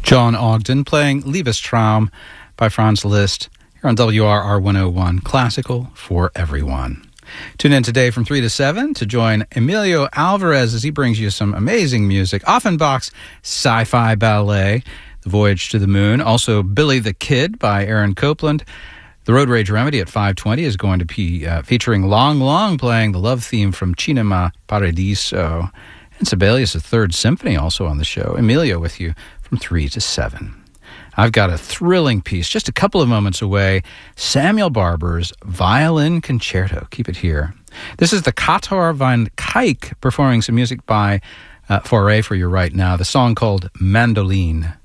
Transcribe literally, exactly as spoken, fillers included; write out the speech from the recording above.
John Ogden playing Liebestraum by Franz Liszt here on W R R one oh one, Classical for Everyone. Tune in today from three to seven to join Emilio Alvarez as he brings you some amazing music. Offenbach's Sci-Fi Ballet, The Voyage to the Moon. Also, Billy the Kid by Aaron Copland. The Road Rage Remedy at five twenty is going to be uh, featuring Long Long playing the love theme from Cinema Paradiso. And Sibelius' Third Symphony also on the show. Emilio with you from three to seven. I've got a thrilling piece just a couple of moments away. Samuel Barber's Violin Concerto. Keep it here. This is the Katar van Kijk performing some music by uh, Fauré for you right now. The song called Mandoline.